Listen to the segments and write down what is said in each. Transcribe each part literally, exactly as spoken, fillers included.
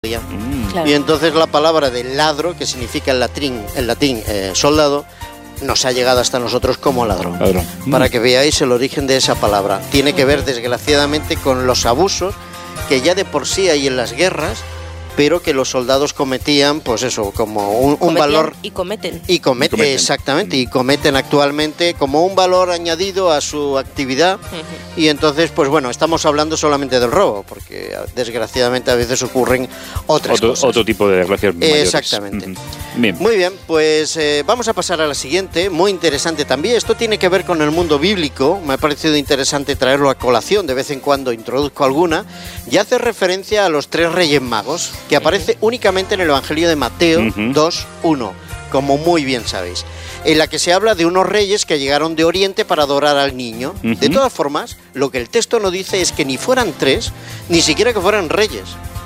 Mm. Claro. Y entonces la palabra de ladro, que significa en latín, en latín eh, soldado, nos ha llegado hasta nosotros como ladrón. Ladrón. Para que veáis el origen de esa palabra. Tiene que ver, desgraciadamente, con los abusos que ya de por sí hay en las guerras, pero que los soldados cometían, pues eso, como un, un valor... Y cometen. Y, come, y cometen. Exactamente, y cometen actualmente como un valor añadido a su actividad. Uh-huh. Y entonces, pues bueno, estamos hablando solamente del robo, porque desgraciadamente a veces ocurren otras otro, cosas. Otro tipo de desgracias mayores. Exactamente. Uh-huh. Bien. Muy bien, pues eh, vamos a pasar a la siguiente, muy interesante también. Esto tiene que ver con el mundo bíblico, me ha parecido interesante traerlo a colación, de vez en cuando introduzco alguna, y hace referencia a los tres reyes magos, que aparece uh-huh. únicamente en el Evangelio de Mateo uh-huh. dos uno, como muy bien sabéis, en la que se habla de unos reyes que llegaron de Oriente para adorar al niño. Uh-huh. De todas formas, lo que el texto no dice es que ni fueran tres, ni siquiera que fueran reyes.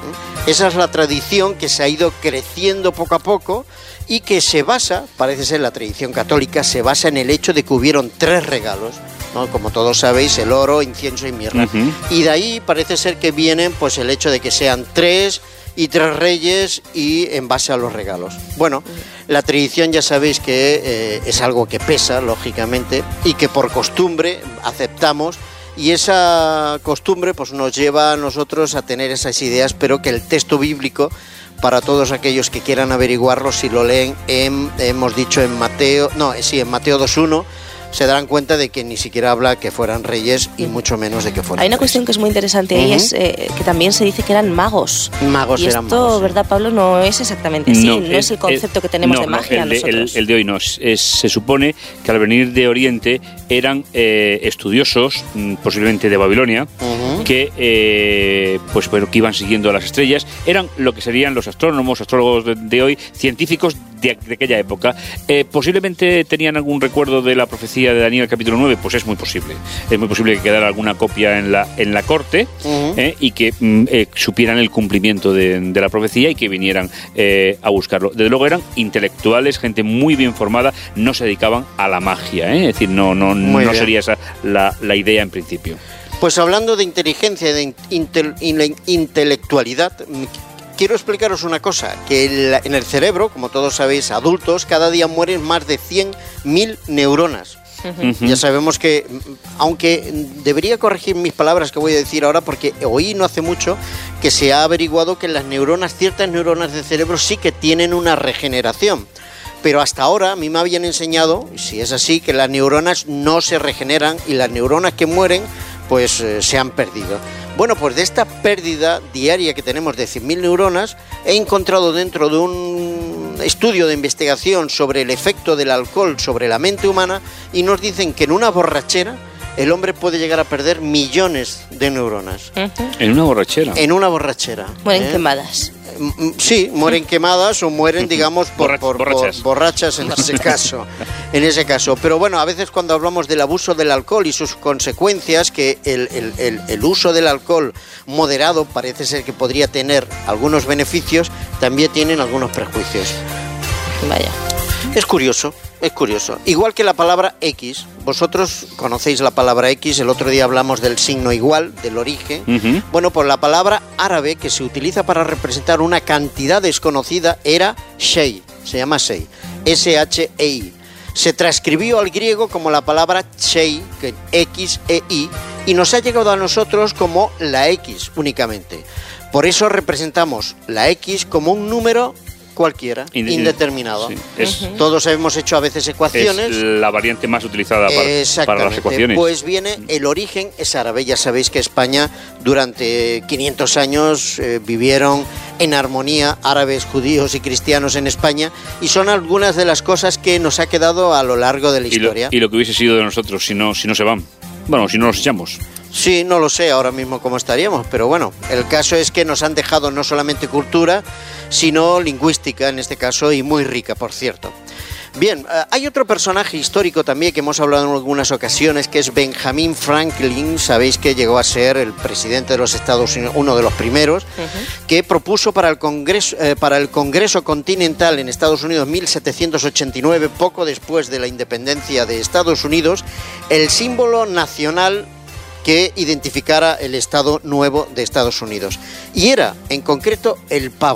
Esa es la tradición que se ha ido creciendo poco a poco y que se basa, parece ser la tradición católica, se basa en el hecho de que hubieron tres regalos, ¿no? Como todos sabéis, el oro, incienso y mirra. Uh-huh. Y de ahí parece ser que vienen pues el hecho de que sean tres y tres reyes y en base a los regalos. Bueno, la tradición ya sabéis que eh, es algo que pesa, lógicamente, y que por costumbre aceptamos. Y esa costumbre pues nos lleva a nosotros a tener esas ideas, pero que el texto bíblico, para todos aquellos que quieran averiguarlo, si lo leen en, hemos dicho en Mateo, no, sí, en Mateo dos uno, se darán cuenta de que ni siquiera habla que fueran reyes y mucho menos de que fueran Hay una reyes. cuestión que es muy interesante, uh-huh. y es eh, que también se dice que eran magos. Magos y eran esto, magos. ¿verdad, Pablo? No es exactamente así, no, no el, es el concepto el, que tenemos no, de magia no, el, de, nosotros. el, el de hoy no, es, es, se supone que al venir de Oriente eran eh, estudiosos, posiblemente de Babilonia, uh-huh. que, eh, pues, bueno, que iban siguiendo a las estrellas, eran lo que serían los astrónomos, astrólogos de, de hoy, científicos de, de aquella época. Eh, posiblemente tenían algún recuerdo de la profecía de Daniel capítulo nueve, pues es muy posible. Es muy posible que quedara alguna copia en la, en la corte uh-huh. eh, y que mm, eh, supieran el cumplimiento de, de la profecía y que vinieran eh, a buscarlo. Desde luego eran intelectuales, gente muy bien formada, no se dedicaban a la magia, ¿eh? Es decir, no, no, no sería esa la, la idea en principio. Pues hablando de inteligencia y de inte- inte- intelectualidad, quiero explicaros una cosa, que en el cerebro, como todos sabéis, adultos, cada día mueren más de cien mil neuronas. Uh-huh. Ya sabemos que, aunque debería corregir mis palabras que voy a decir ahora, porque oí no hace mucho que se ha averiguado que las neuronas, ciertas neuronas del cerebro sí que tienen una regeneración. Pero hasta ahora a mí me habían enseñado, si es así, que las neuronas no se regeneran y las neuronas que mueren pues eh, se han perdido. Bueno, pues de esta pérdida diaria que tenemos de cien mil neuronas, he encontrado dentro de un estudio de investigación sobre el efecto del alcohol sobre la mente humana, y nos dicen que en una borrachera el hombre puede llegar a perder millones de neuronas. Uh-huh. ¿En una borrachera? En una borrachera. Mueren ¿eh? quemadas. Sí, mueren quemadas o mueren, digamos, por, por, borrachas. por borrachas en ese caso. En ese caso. Pero bueno, a veces cuando hablamos del abuso del alcohol y sus consecuencias, que el, el, el, el uso del alcohol moderado parece ser que podría tener algunos beneficios, también tienen algunos prejuicios. Vaya. Es curioso, es curioso. Igual que la palabra X, vosotros conocéis la palabra X, el otro día hablamos del signo igual, del origen. Uh-huh. Bueno, pues la palabra árabe que se utiliza para representar una cantidad desconocida era Shei, se llama Shei, S H E I. Se transcribió al griego como la palabra Shei, que X E I, y nos ha llegado a nosotros como la X únicamente. Por eso representamos la X como un número cualquiera, Inde- indeterminado. Sí, es, uh-huh. Todos hemos hecho a veces ecuaciones. Es la variante más utilizada para, para las ecuaciones. Pues viene, el origen es árabe. Ya sabéis que España durante quinientos años eh, vivieron en armonía árabes, judíos y cristianos en España, y son algunas de las cosas que nos ha quedado a lo largo de la historia. Y lo, y lo que hubiese sido de nosotros si no, si no se van. Bueno, si no los echamos. Sí, no lo sé ahora mismo cómo estaríamos, pero bueno, el caso es que nos han dejado no solamente cultura, sino lingüística en este caso, y muy rica, por cierto. Bien, hay otro personaje histórico también que hemos hablado en algunas ocasiones, que es Benjamin Franklin. Sabéis que llegó a ser el presidente de los Estados Unidos, uno de los primeros, uh-huh. que propuso para el Congreso, eh, para el Congreso Continental en Estados Unidos mil setecientos ochenta y nueve, poco después de la independencia de Estados Unidos, el símbolo nacional que identificara el Estado nuevo de Estados Unidos. Y era, en concreto, el pavo.